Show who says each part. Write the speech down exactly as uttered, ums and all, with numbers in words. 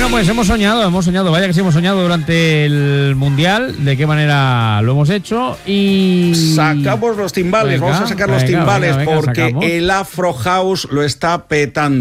Speaker 1: Bueno, pues hemos soñado, hemos soñado, vaya que sí hemos soñado durante el Mundial, de qué manera lo hemos hecho y...
Speaker 2: Sacamos los timbales, venga, vamos a sacar venga, los timbales venga, venga, porque sacamos. El Afro House lo está petando.